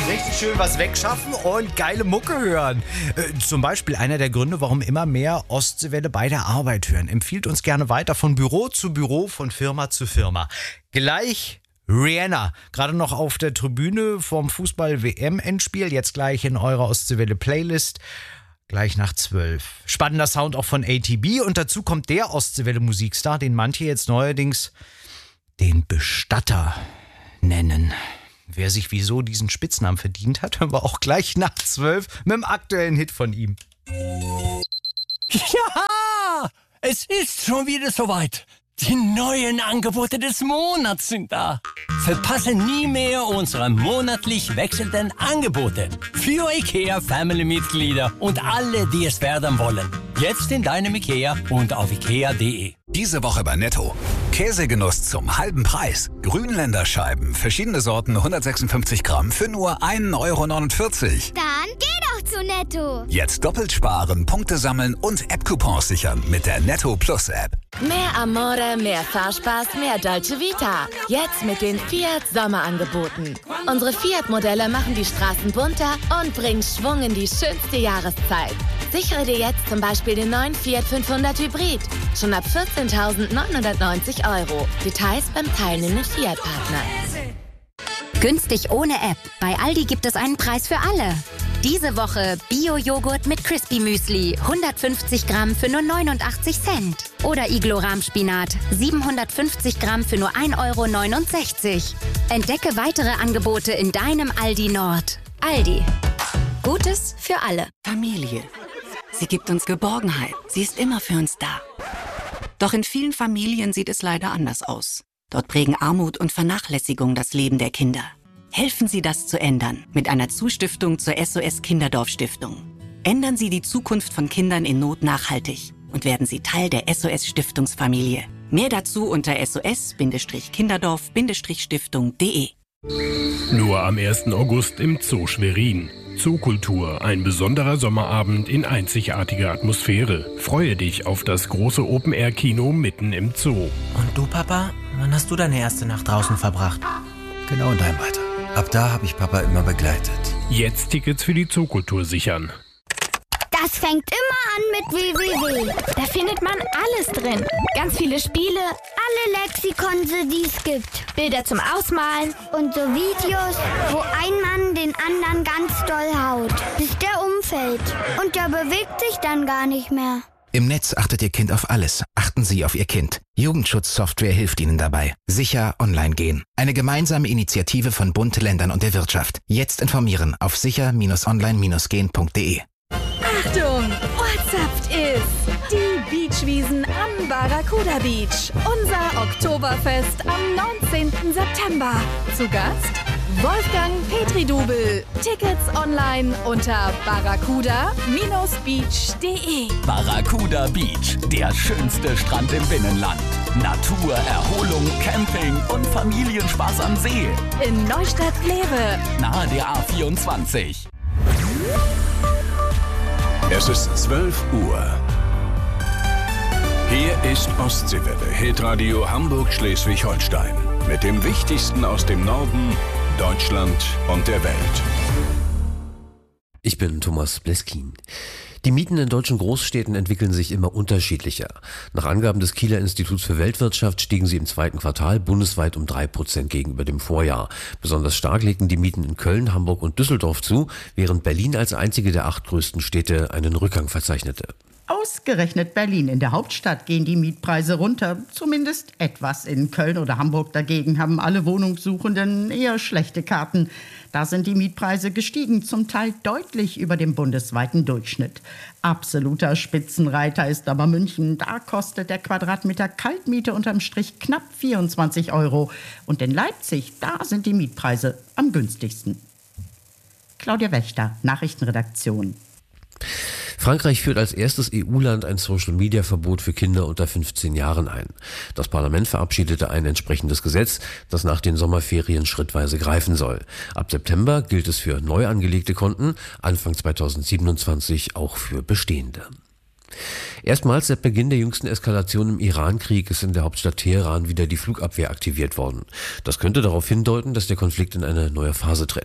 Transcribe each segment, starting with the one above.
Richtig schön was wegschaffen und geile Mucke hören. Zum Beispiel einer der Gründe, warum immer mehr Ostseewelle bei der Arbeit hören. Empfiehlt uns gerne weiter von Büro zu Büro, von Firma zu Firma. Gleich Rihanna, gerade noch auf der Tribüne vom Fußball-WM-Endspiel, jetzt gleich in eurer Ostseewelle-Playlist. Gleich nach 12. Spannender Sound auch von ATB und dazu kommt der Ostseewelle-Musikstar, den manche jetzt neuerdings den Bestatter nennen. Wer sich wieso diesen Spitznamen verdient hat, hören wir auch gleich nach 12 mit dem aktuellen Hit von ihm. Ja, es ist schon wieder soweit. Die neuen Angebote des Monats sind da. Verpasse nie mehr unsere monatlich wechselnden Angebote für IKEA-Family-Mitglieder und alle, die es werden wollen. Jetzt in deinem IKEA und auf ikea.de. Diese Woche bei Netto. Käsegenuss zum halben Preis. Grünländerscheiben, verschiedene Sorten, 156 Gramm für nur 1,49 €. Dann geh doch zu Netto. Jetzt doppelt sparen, Punkte sammeln und App-Coupons sichern mit der Netto Plus App. Mehr Amore, mehr Fahrspaß, mehr Dolce Vita. Jetzt mit den Fiat Sommerangeboten. Unsere Fiat-Modelle machen die Straßen bunter und bringen Schwung in die schönste Jahreszeit. Sichere dir jetzt zum Beispiel den neuen Fiat 500 Hybrid. Schon ab 14.990 €. Details beim teilnehmenden Fiat-Partner. Günstig ohne App. Bei Aldi gibt es einen Preis für alle. Diese Woche Bio-Joghurt mit Crispy Müsli, 150 Gramm für nur 89 Cent. Oder Iglo-Rahmspinat, 750 Gramm für nur 1,69 €. Entdecke weitere Angebote in deinem Aldi Nord. Aldi. Gutes für alle. Familie. Sie gibt uns Geborgenheit. Sie ist immer für uns da. Doch in vielen Familien sieht es leider anders aus. Dort prägen Armut und Vernachlässigung das Leben der Kinder. Helfen Sie, das zu ändern mit einer Zustiftung zur SOS Kinderdorf Stiftung. Ändern Sie die Zukunft von Kindern in Not nachhaltig und werden Sie Teil der SOS Stiftungsfamilie. Mehr dazu unter sos-kinderdorf-stiftung.de. Nur am 1. August im Zoo Schwerin. Zookultur, ein besonderer Sommerabend in einzigartiger Atmosphäre. Freue dich auf das große Open-Air-Kino mitten im Zoo. Und du, Papa, wann hast du deine erste Nacht draußen verbracht? Genau in deinem Alter. Ab da habe ich Papa immer begleitet. Jetzt Tickets für die Zookultur sichern. Das fängt immer an mit www. Da findet man alles drin. Ganz viele Spiele, Alle Lexikonse, die es gibt. Bilder zum Ausmalen Und so Videos, wo ein Mann den anderen ganz doll haut, bis der umfällt. Und der bewegt sich dann gar nicht mehr. Im Netz achtet Ihr Kind auf alles. Achten Sie auf Ihr Kind. Jugendschutzsoftware hilft Ihnen dabei. Sicher online gehen. Eine gemeinsame Initiative von Bund, Ländern und der Wirtschaft. Jetzt informieren auf sicher-online-gehen.de. Achtung! Ortsaft ist die Beachwiesen am Barracuda Beach. Unser Oktoberfest am 19. September. Zu Gast Wolfgang Petri-Dubel. Tickets online unter barracuda-beach.de. Barracuda Beach, der schönste Strand im Binnenland. Natur, Erholung, Camping und Familienspaß am See. In Neustadt-Glewe. Nahe der A24. Es ist 12 Uhr. Hier ist Ostseewelle, Hitradio Hamburg-Schleswig-Holstein. Mit dem Wichtigsten aus dem Norden, Deutschland und der Welt. Ich bin Thomas Bleskin. Die Mieten in deutschen Großstädten entwickeln sich immer unterschiedlicher. Nach Angaben des Kieler Instituts für Weltwirtschaft stiegen sie im zweiten Quartal bundesweit um 3% gegenüber dem Vorjahr. Besonders stark legten die Mieten in Köln, Hamburg und Düsseldorf zu, während Berlin als einzige der 8 größten Städte einen Rückgang verzeichnete. Ausgerechnet Berlin, in der Hauptstadt, gehen die Mietpreise runter. Zumindest etwas. In Köln oder Hamburg dagegen haben alle Wohnungssuchenden eher schlechte Karten. Da sind die Mietpreise gestiegen, zum Teil deutlich über dem bundesweiten Durchschnitt. Absoluter Spitzenreiter ist aber München. Da kostet der Quadratmeter Kaltmiete unterm Strich knapp 24 €. Und in Leipzig, da sind die Mietpreise am günstigsten. Claudia Wächter, Nachrichtenredaktion. Frankreich führt als erstes EU-Land ein Social-Media-Verbot für Kinder unter 15 Jahren ein. Das Parlament verabschiedete ein entsprechendes Gesetz, das nach den Sommerferien schrittweise greifen soll. Ab September gilt es für neu angelegte Konten, Anfang 2027 auch für bestehende. Erstmals seit Beginn der jüngsten Eskalation im Iran-Krieg ist in der Hauptstadt Teheran wieder die Flugabwehr aktiviert worden. Das könnte darauf hindeuten, dass der Konflikt in eine neue Phase tritt.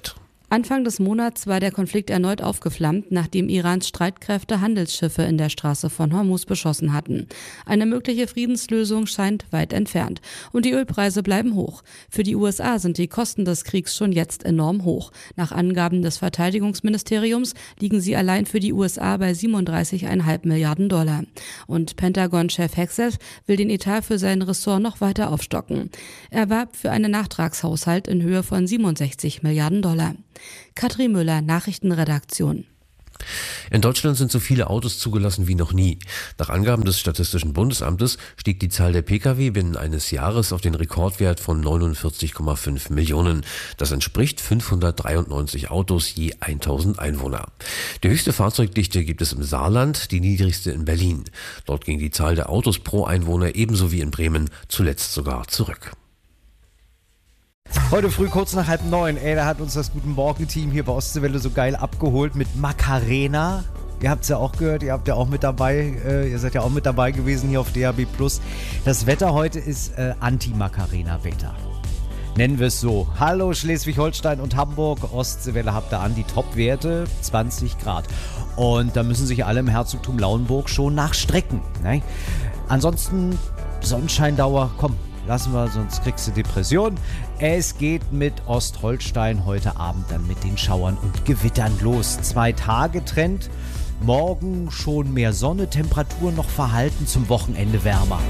Anfang des Monats war der Konflikt erneut aufgeflammt, nachdem Irans Streitkräfte Handelsschiffe in der Straße von Hormuz beschossen hatten. Eine mögliche Friedenslösung scheint weit entfernt. Und die Ölpreise bleiben hoch. Für die USA sind die Kosten des Kriegs schon jetzt enorm hoch. Nach Angaben des Verteidigungsministeriums liegen sie allein für die USA bei 37,5 Milliarden $. Und Pentagon-Chef Hegseth will den Etat für sein Ressort noch weiter aufstocken. Er warb für einen Nachtragshaushalt in Höhe von 67 Milliarden $. Katrin Müller, Nachrichtenredaktion. In Deutschland sind so viele Autos zugelassen wie noch nie. Nach Angaben des Statistischen Bundesamtes stieg die Zahl der Pkw binnen eines Jahres auf den Rekordwert von 49,5 Millionen. Das entspricht 593 Autos je 1000 Einwohner. Die höchste Fahrzeugdichte gibt es im Saarland, die niedrigste in Berlin. Dort ging die Zahl der Autos pro Einwohner ebenso wie in Bremen zuletzt sogar zurück. Heute früh kurz nach 8:30, da hat uns das Guten Morgen-Team hier bei Ostseewelle so geil abgeholt mit Macarena. Ihr habt es ja auch gehört, ihr habt ja auch mit dabei, ihr seid ja auch mit dabei gewesen hier auf DAB+. Das Wetter heute ist Anti-Macarena-Wetter. Nennen wir es so. Hallo Schleswig-Holstein und Hamburg, Ostseewelle habt ihr an, die Top-Werte 20 Grad. Und da müssen sich alle im Herzogtum Lauenburg schon nachstrecken. Ne? Ansonsten Sonnenscheindauer, komm. Lassen wir, sonst kriegst du Depression. Es geht mit Ostholstein heute Abend dann mit den Schauern und Gewittern los. 2-Tage-Trend. Morgen schon mehr Sonne, Temperaturen noch verhalten, zum Wochenende wärmer.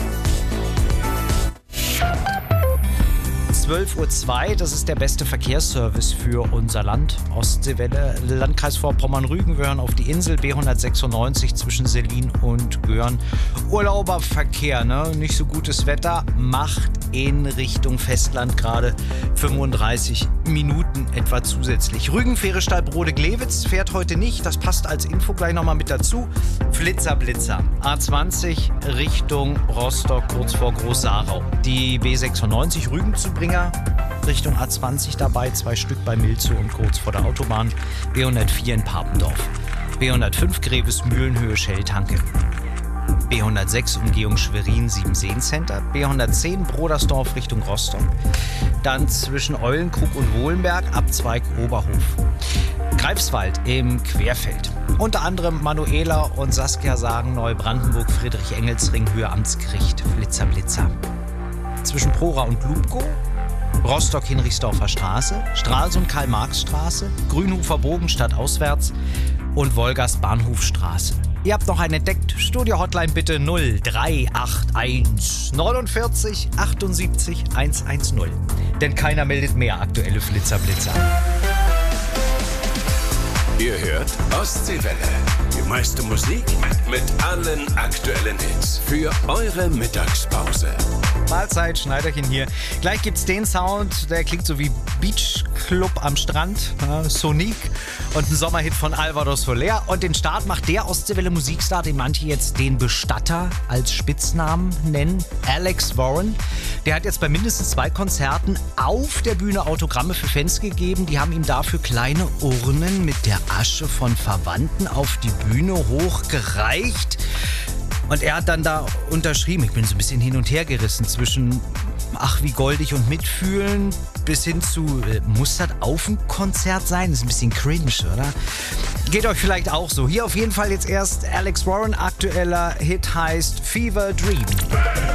12:02 Uhr, das ist der beste Verkehrsservice für unser Land. Ostseewelle, Landkreis Vorpommern-Rügen. Wir hören auf die Insel B196 zwischen Selin und Göhren. Urlauberverkehr, ne? Nicht so gutes Wetter, macht in Richtung Festland gerade 35 Minuten etwa zusätzlich. Rügen-Fähre-Stallbrode-Glewitz fährt heute nicht. Das passt als Info gleich nochmal mit dazu. Flitzer-Blitzer. A20 Richtung Rostock, kurz vor Groß-Sarau. Die B96 Rügen-Zubringer Richtung A20 dabei, 2 Stück bei Milzow und kurz vor der Autobahn. B104 in Papendorf. B105 Grevesmühlenhöhe Schelltanke. B106 Umgehung Schwerin, Siebenseen-Center. B110 Brodersdorf Richtung Rostock. Dann zwischen Eulenkrug und Wohlenberg, Abzweig Oberhof. Greifswald im Querfeld. Unter anderem Manuela und Saskia sagen Neubrandenburg, Friedrich-Engels-Ring, Höhe Amtsgericht, Flitzer-Blitzer. Zwischen Prora und Lubko, Rostock-Hinrichsdorfer Straße, Stralsund Karl-Marx-Straße, Grünhofer Bogen stadtauswärts und Wolgast Bahnhofstraße. Ihr habt noch einen entdeckt. Studio-Hotline bitte 0381 49 78 110. Denn keiner meldet mehr aktuelle Flitzer-Blitzer. Ihr hört Ostseewelle. Die meiste Musik mit allen aktuellen Hits. Für eure Mittagspause. Mahlzeit, Schneiderchen hier. Gleich gibt's den Sound, der klingt so wie Beach Club am Strand, Sonic und ein Sommerhit von Alvaro Soler. Und den Start macht der Ostseewelle Musikstar, den manche jetzt den Bestatter als Spitznamen nennen, Alex Warren. Der hat jetzt bei mindestens 2 Konzerten auf der Bühne Autogramme für Fans gegeben. Die haben ihm dafür kleine Urnen mit der Asche von Verwandten auf die Bühne hochgereicht. Und er hat dann da unterschrieben, ich bin so ein bisschen hin und her gerissen zwischen ach wie goldig und mitfühlen bis hin zu muss das auf dem Konzert sein? Das ist ein bisschen cringe, oder? Geht euch vielleicht auch so. Hier auf jeden Fall jetzt erst Alex Warren, aktueller Hit heißt Fever Dream.